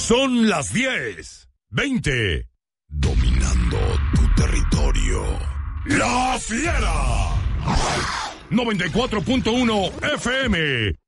Son las 10:20. Dominando tu territorio. ¡La Fiera! 94.1 FM.